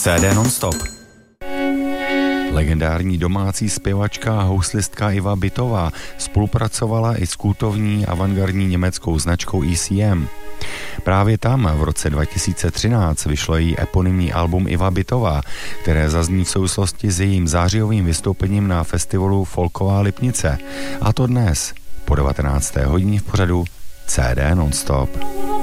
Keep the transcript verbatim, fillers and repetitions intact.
C D nonstop. Legendární domácí zpěvačka a houslistka Iva Bytová spolupracovala i s kultovní avantgardní německou značkou E C M. Právě tam v roce dva tisíce třináct vyšlo její eponymní album Iva Bytová, které zazní v souvislosti s jejím zářijovým vystoupením na festivalu Folková Lipnice. A to dnes, po devatenácté hodině v pořadu C D nonstop.